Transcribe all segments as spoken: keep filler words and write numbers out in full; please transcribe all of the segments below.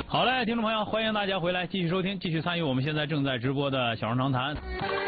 好嘞，听众朋友，欢迎大家回来继续收听，继续参与我们现在正在直播的小声长谈。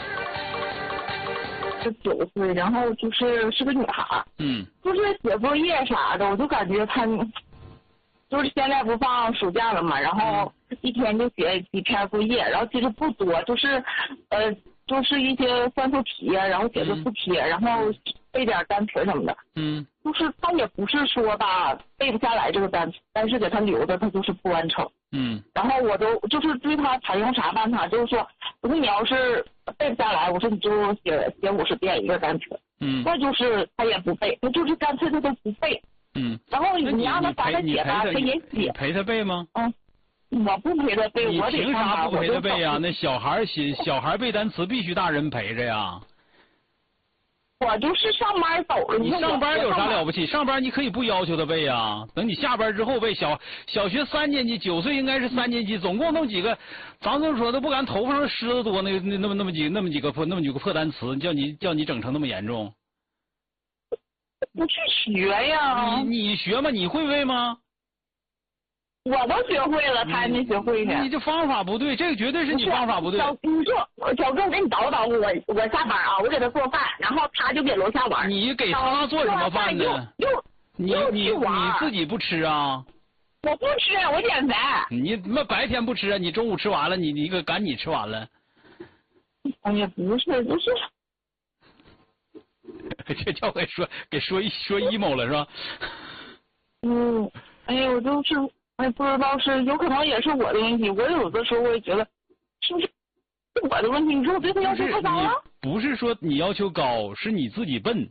十九岁，然后就是是个女孩， 嗯， 就是写作业啥的，我就感觉她，就是现在不放暑假了嘛，然后一天就写几篇作业，然后其实不多，就是呃，就是一些算术题，然后写个副题，然后背点单词什么的， 嗯， 就是她也不是说吧背不下来这个单词，但是给她留着，她就是不完成。 嗯， 然后我都就是对他采用啥办法，就是说，我说你要是背不下来，我说你就写写五十遍一个单词。 嗯， 那就是他也不背，他就是干脆他都不背。 嗯， 然后你让他把他写吧，他也写。 陪他背吗？ 嗯，我不陪他背，我得凭啥不陪他背呀？ 那小孩写小孩背单词必须大人陪着呀。 我就是上班走了， 你上班有啥了不起？上班你可以不要求他背呀，等你下班之后背。小小学三年级，九岁应该是三年级，总共那么几个，咱就说都不敢头发上虱子多，那那那么那么几那么几个破那么几个破单词，叫你叫你整成那么严重？ 不去学呀？ 你你学吗？你会背吗？ 我都学会了，他还没学会呢。 你这方法不对，这个绝对是你方法不对。 小，你说小哥，我给你捣捣鼓，我我下班啊，我给他做饭，然后他就给楼下玩。 你给他做什么饭呢？ 又你你你自己不吃啊？ 我不吃，我减肥。 你那白天不吃啊？你中午吃完了，你你个赶你吃完了。 哎呀，不是，就是。 这叫给说给说一说 emo 了是吧？ 嗯，哎呀，我就是。哎，不知道是有可能也是我的问题。我有的时候我也觉得，是不是是我的问题？你说我对他要求太高了？ 不是说你要求高，是你自己笨，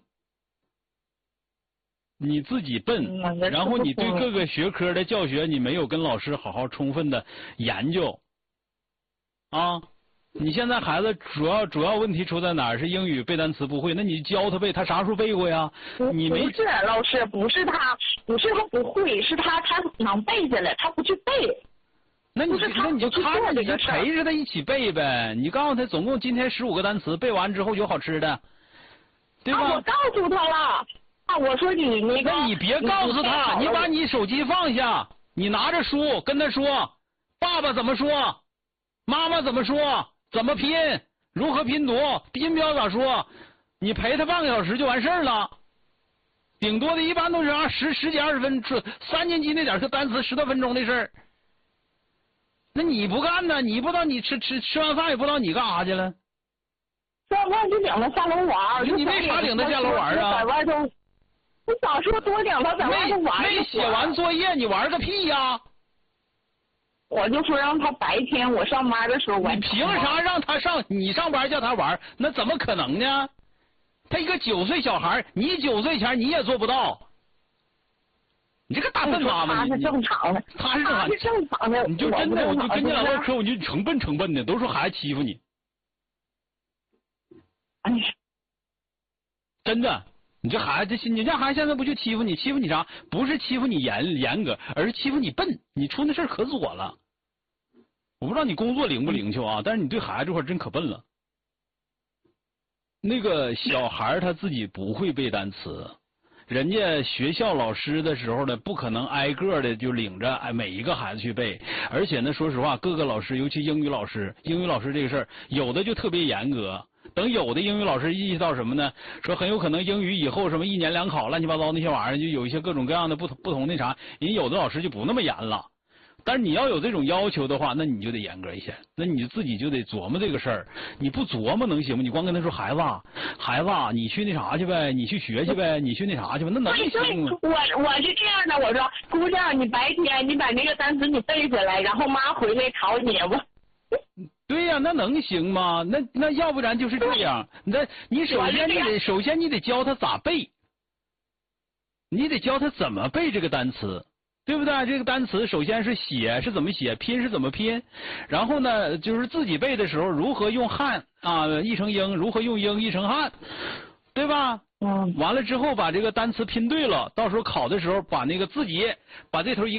你自己笨， 嗯、 然后你对各个学科的教学你没有跟老师好好充分的研究啊。你现在孩子主要主要问题出在哪儿？是英语背单词不会，那你教他背，他啥时候背过呀？你没不是老师，不是他，不是他不会，是他他能背下来，他不去背。 那你那你就看着你就陪着他一起背呗。你告诉他，总共今天十五个单词，背完之后有好吃的，对吧？ 啊、我告诉他了。啊，我说你那个。 那你别告诉他，你把你手机放下，你拿着书跟他说，爸爸怎么说，妈妈怎么说。怎么拼？如何拼读？音标咋说？你陪他半个小时就完事儿了，顶多的一般都是啊十十几二十分，三年级那点个单词十多分钟的事儿。那你不干呢？你不知道你吃吃吃完饭也不知道你干啥去了？ 吃完饭就领他下楼玩。 你为啥领他下楼玩啊？ 在外头，我早说多领他在外头玩。 没写完作业，你玩个屁呀！ 我就说让他白天我上班的时候完成。 你凭啥让他上？你上班叫他玩，那怎么可能呢？他一个九岁小孩，你九岁前你也做不到。你这个大笨妈妈， 他是正常的， 他是正常， 他是正常的。 你就真的，我就跟你俩唠嗑，我就成笨成笨的，都说孩子欺负你。 哎呀， 真的，你这孩子，你这孩子现在不就欺负你？欺负你啥？不是欺负你严严格，而是欺负你笨。你出那事儿可左了。我不知道你工作灵不灵巧啊，但是你对孩子这块真可笨了。那个小孩他自己不会背单词，人家学校老师的时候呢，不可能挨个的就领着哎每一个孩子去背，而且呢，说实话，各个老师，尤其英语老师，英语老师这个事儿，有的就特别严格。等有的英语老师意识到什么呢？说很有可能英语以后什么一年两考乱七八糟那些玩意儿，就有一些各种各样的不同不同那啥，人有的老师就不那么严了。但是你要有这种要求的话，那你就得严格一些，那你自己就得琢磨这个事儿。你不琢磨能行吗？你光跟他说孩子，孩子，你去那啥去呗，你去学去呗，你去那啥去吧，那能行吗？ 我我是这样的，我说姑娘，你白天你把那个单词你背下来，然后妈回来考你，我。 对呀、啊，那能行吗？那那要不然就是这样。那你首先你得首先你得教他咋背，你得教他怎么背这个单词，对不对？这个单词首先是写是怎么写，拼是怎么拼，然后呢就是自己背的时候如何用汉啊译成英，如何用英译成汉，对吧？嗯。完了之后把这个单词拼对了，到时候考的时候把那个自己把这头一